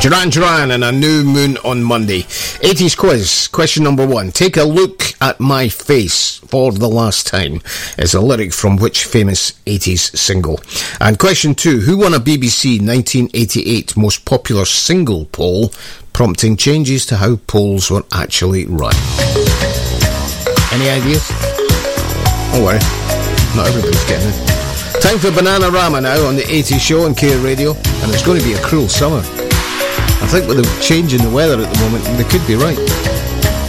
Duran Duran and A New Moon on Monday. 80s quiz. Question number 1. Take a look at my face for the last time is a lyric from which famous 80s single? And question 2. Who won a BBC 1988 most popular single poll, prompting changes to how polls were actually run? Any ideas? Don't worry. Not everybody's getting it. Time for Bananarama now on the 80s show on K Radio, and it's going to be a cruel summer. I think with the change in the weather at the moment, they could be right.